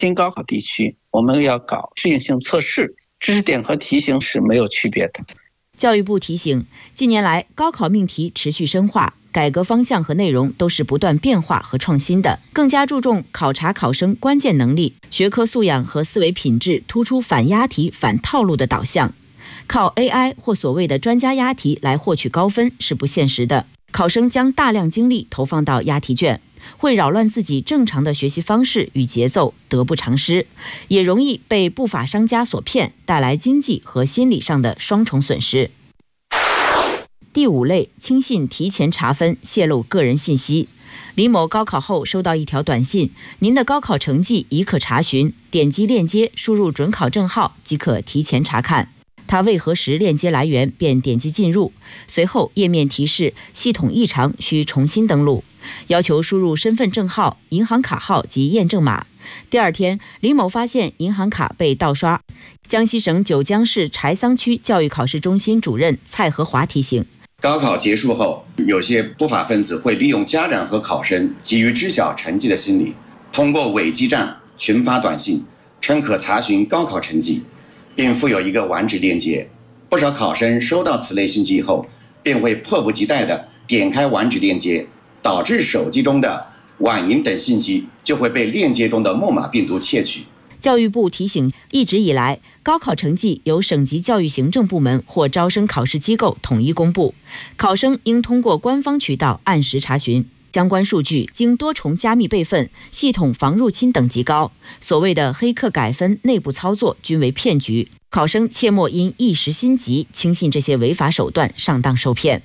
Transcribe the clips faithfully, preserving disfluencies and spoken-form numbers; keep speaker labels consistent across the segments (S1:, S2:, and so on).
S1: 新高考地区我们要搞适应性测试，知识点和题型是没有区别的。
S2: 教育部提醒，近年来高考命题持续深化，改革方向和内容都是不断变化和创新的，更加注重考察考生关键能力、学科素养和思维品质，突出反押题、反套路的导向。靠 A I 或所谓的专家押题来获取高分是不现实的，考生将大量精力投放到押题卷，会扰乱自己正常的学习方式与节奏，得不偿失，也容易被不法商家所骗，带来经济和心理上的双重损失。第五类，轻信提前查分，泄露个人信息。李某高考后收到一条短信，您的高考成绩已可查询，点击链接输入准考证号即可提前查看。他未核实链接来源，便点击进入，随后页面提示系统异常，需重新登录，要求输入身份证号、银行卡号及验证码。第二天，李某发现银行卡被盗刷。江西省九江市柴桑区教育考试中心主任蔡和华提醒，
S3: 高考结束后，有些不法分子会利用家长和考生急于知晓成绩的心理，通过伪基站群发短信，称可查询高考成绩，并附有一个网址链接。不少考生收到此类信息以后，便会迫不及待地点开网址链接，导致手机中的网银等信息就会被链接中的木马病毒窃取。
S2: 教育部提醒，一直以来，高考成绩由省级教育行政部门或招生考试机构统一公布，考生应通过官方渠道按时查询。相关数据经多重加密备份，系统防入侵等级高，所谓的黑客改分、内部操作均为骗局。考生切莫因一时心急轻信这些违法手段，上当受骗。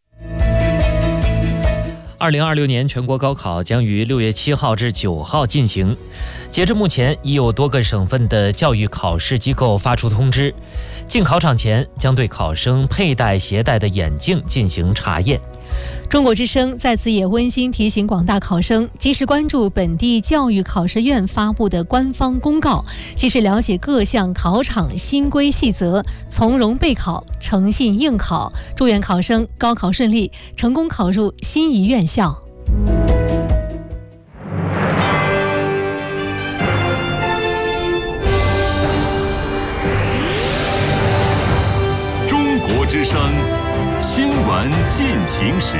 S4: 二零二六年全国高考将于六月七号至九号进行。截至目前，已有多个省份的教育考试机构发出通知，进考场前将对考生佩戴携带的眼镜进行查验。
S5: 中国之声在此也温馨提醒广大考生，及时关注本地教育考试院发布的官方公告，及时了解各项考场新规细则，从容备考，诚信应考。祝愿考生高考顺利，成功考入心仪院校。
S6: 中国之声新闻进行时。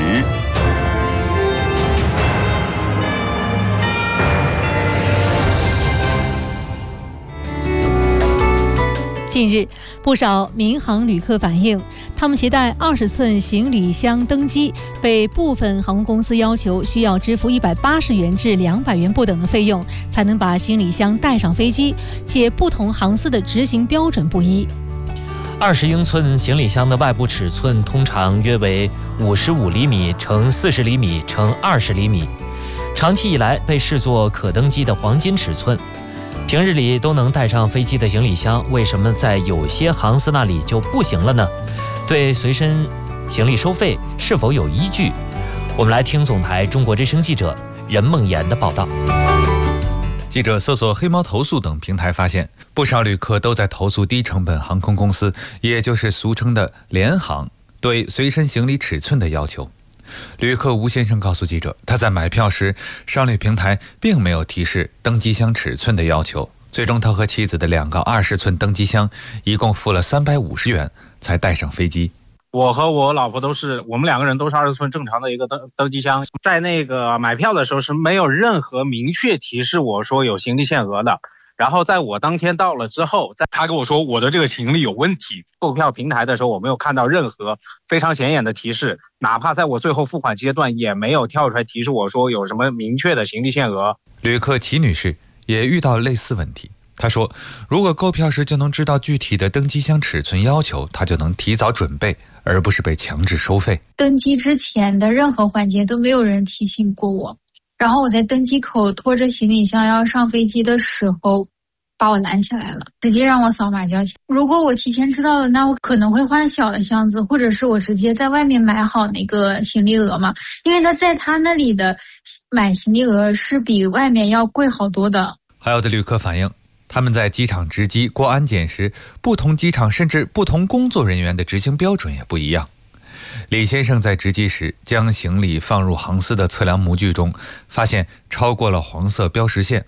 S5: 近日，不少民航旅客反映，他们携带二十寸行李箱登机，被部分航空公司要求需要支付一百八十元至两百元不等的费用，才能把行李箱带上飞机，且不同航司的执行标准不一。
S4: 二十英寸行李箱的外部尺寸通常约为五十五厘米乘四十厘米乘二十厘米，长期以来被视作可登机的黄金尺寸。平日里都能带上飞机的行李箱，为什么在有些航司那里就不行了呢？对随身行李收费是否有依据？我们来听总台中国之声记者任梦妍的报道。
S7: 记者搜索黑猫投诉等平台发现，不少旅客都在投诉低成本航空公司，也就是俗称的联航对随身行李尺寸的要求。旅客吴先生告诉记者，他在买票时，商旅平台并没有提示登机箱尺寸的要求，最终他和妻子的两个二十寸登机箱一共付了三百五十元才带上飞机。
S8: 我和我老婆都是，我们两个人都是二十寸正常的一个登登机箱，在那个买票的时候是没有任何明确提示我说有行李限额的。然后在我当天到了之后，在他跟我说我的这个行李有问题，购票平台的时候我没有看到任何非常显眼的提示，哪怕在我最后付款阶段也没有跳出来提示我说有什么明确的行李限额。
S7: 旅客齐女士也遇到类似问题，她说如果购票时就能知道具体的登机箱尺寸要求，她就能提早准备，而不是被强制收费。
S9: 登机之前的任何环节都没有人提醒过我，然后我在登机口拖着行李箱要上飞机的时候把我拦起来了，直接让我扫码交钱。如果我提前知道了，那我可能会换小的箱子，或者是我直接在外面买好那个行李额嘛，因为他在他那里的买行李额是比外面要贵好多的。
S7: 还有的旅客反映，他们在机场值机过安检时，不同机场甚至不同工作人员的执行标准也不一样。李先生在值机时将行李放入航司的测量模具中，发现超过了黄色标识线，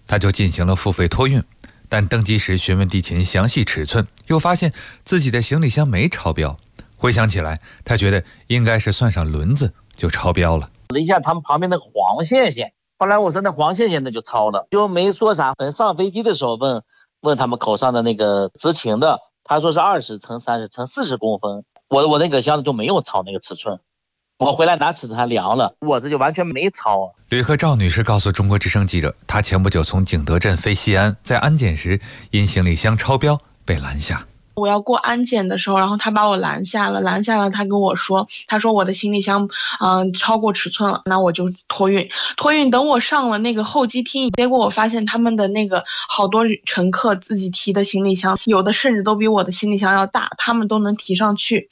S7: 他就进行了付费托运。但登机时询问地勤详细尺寸，又发现自己的行李箱没超标。回想起来，他觉得应该是算上轮子就超标了。
S10: 了一下他们旁边那个黄线线，后来我说那黄线线那就超了，就没说啥。等上飞机的时候问问他们口上的那个执勤的，他说是二十乘三十乘四十公分，我我那个箱子就没有超那个尺寸。我回来拿尺寸还量了，我这就完全没超。
S7: 旅客赵女士告诉中国之声记者，她前不久从景德镇飞西安，在安检时因行李箱超标被拦下。
S11: 我要过安检的时候，然后他把我拦下了，拦下了，他跟我说，他说我的行李箱嗯、呃、超过尺寸了，那我就托运。托运等我上了那个候机厅，结果我发现他们的那个好多乘客自己提的行李箱，有的甚至都比我的行李箱要大，他们都能提上去。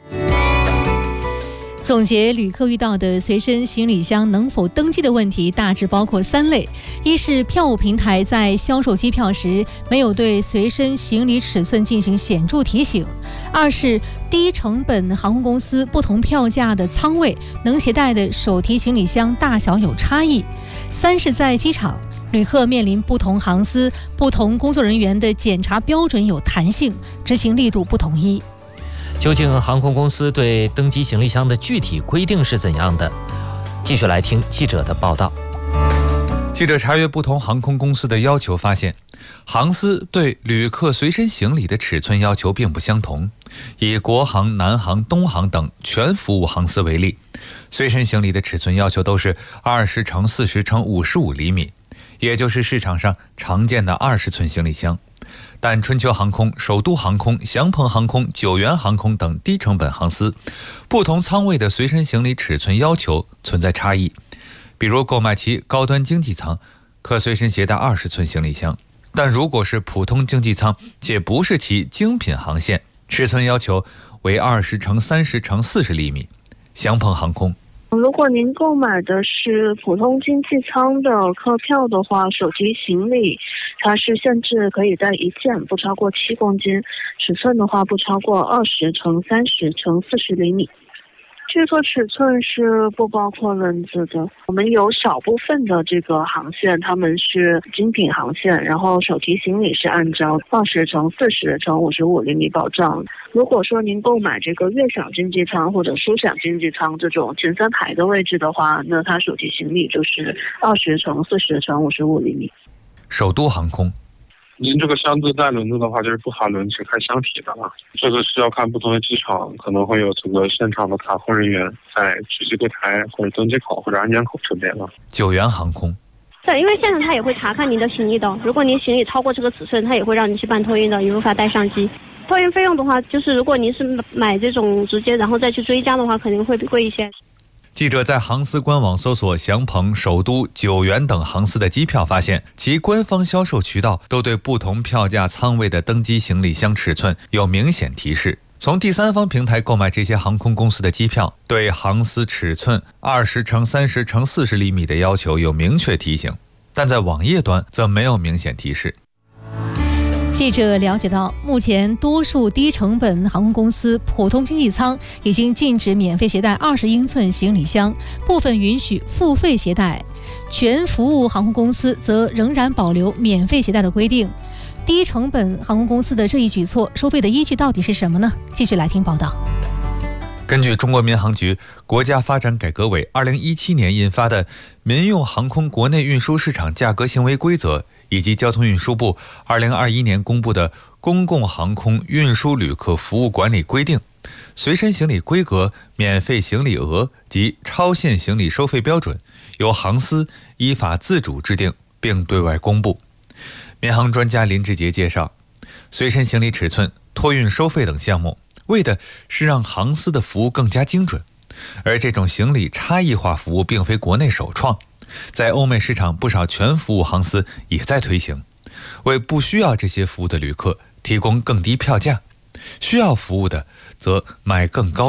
S5: 总结旅客遇到的随身行李箱能否登机的问题，大致包括三类：一是票务平台在销售机票时没有对随身行李尺寸进行显著提醒；二是低成本航空公司不同票价的舱位能携带的手提行李箱大小有差异；三是在机场，旅客面临不同航司、不同工作人员的检查标准有弹性，执行力度不统一。
S4: 究竟航空公司对登机行李箱的具体规定是怎样的？继续来听记者的报道。
S7: 记者查阅不同航空公司的要求发现，航司对旅客随身行李的尺寸要求并不相同。以国航、南航、东航等全服务航司为例，随身行李的尺寸要求都是二十乘四十乘五十五厘米，也就是市场上常见的二十寸行李箱。但春秋航空、首都航空、祥鹏航空、九元航空等低成本航司，不同舱位的随身行李尺寸要求存在差异。比如购买其高端经济舱，可随身携带二十寸行李箱，但如果是普通经济舱且不是其精品航线，尺寸要求为二十乘三十乘四十厘米。祥鹏航空，
S12: 如果您购买的是普通经济舱的客票的话，手提行李它是限制可以带一件，不超过七公斤，尺寸的话不超过二十乘三十乘四十厘米。这个尺寸是不包括轮子的。我们有少部分的这个航线，他们是精品航线，然后手提行李是按照二十乘四十乘五十五厘米保障。如果说您购买这个悦享经济舱或者舒享经济舱这种前三排的位置的话，那它手提行李就是二十乘四十乘五十五厘米。
S7: 首都航空，
S13: 您这个箱子带轮子的话，就是不含轮子，开箱体的了。这个是要看不同的机场，可能会有这个现场的卡控人员在值机柜台或者登机口或者安检口这边了。
S7: 九元航空，
S14: 对，因为现场他也会查看您的行李的，如果您行李超过这个尺寸，他也会让您去办托运的，也无法带上机。托运费用的话，就是如果您是买这种直接然后再去追加的话，肯定会贵一些。
S7: 记者在航司官网搜索祥鹏、首都、九元等航司的机票，发现其官方销售渠道都对不同票价舱位的登机行李箱尺寸有明显提示。从第三方平台购买这些航空公司的机票，对航司尺寸二十乘三十乘四十厘米的要求有明确提醒，但在网页端则没有明显提示。
S5: 记者了解到，目前多数低成本航空公司普通经济舱已经禁止免费携带二十英寸行李箱，部分允许付费携带。全服务航空公司则仍然保留免费携带的规定。低成本航空公司的这一举措，收费的依据到底是什么呢？继续来听报道。
S7: 根据中国民航局、国家发展改革委二零一七年印发的《民用航空国内运输市场价格行为规则》，以及交通运输部二零二一年公布的《公共航空运输旅客服务管理规定》，随身行李规格、免费行李额及超限行李收费标准由航司依法自主制定并对外公布。民航专家林志杰介绍，随身行李尺寸、托运收费等项目，为的是让航司的服务更加精准，而这种行李差异化服务并非国内首创，在欧美市场不少全服务航司也在推行，为不需要这些服务的旅客提供更低票价，需要服务的则买更高